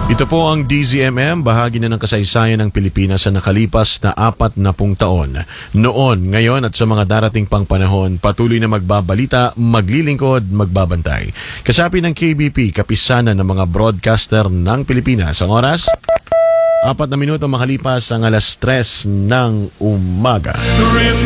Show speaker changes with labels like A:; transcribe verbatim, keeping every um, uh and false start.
A: Ito po ang D Z M M, bahagi na ng kasaysayan ng Pilipinas sa nakalipas na apat na pung taon. Noon, ngayon at sa mga darating pang panahon, patuloy na magbabalita, maglilingkod, magbabantay. Kasapi ng K B P, kapisanan ng mga broadcaster ng Pilipinas. Ang oras, apat na minuto makalipas ang alas tres ng umaga.